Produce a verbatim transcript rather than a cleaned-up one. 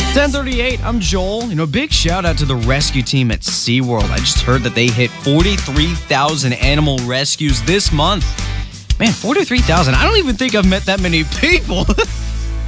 ten thirty-eight, I'm Joel. You know, big shout out to the rescue team at SeaWorld. I just heard that they hit forty-three thousand animal rescues this month. Man, forty-three thousand. I don't even think I've met that many people.